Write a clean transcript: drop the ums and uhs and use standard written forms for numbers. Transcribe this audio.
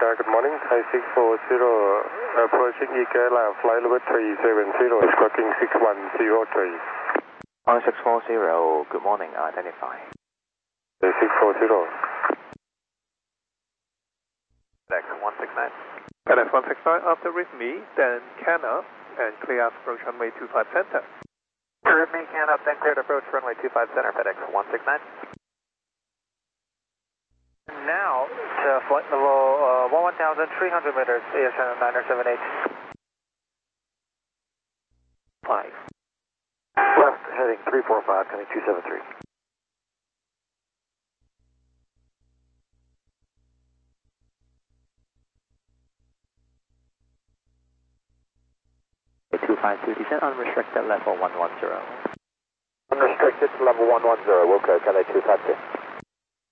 Good morning. Thai 640, approaching Igala, flight level 370, squawking 6103. On 640, good morning, identify. 640. FedEx 169. FedEx 169, after with me, then CAN up and clear approach runway 25 center. With me, CAN up, then cleared approach runway 25 center, FedEx 169. Now to flight level 1,300 meters, ASN 978. 5. Left, heading 345, coming 273. Descent unrestricted level 110. Unrestricted level 110, we'll clear, Calais 252.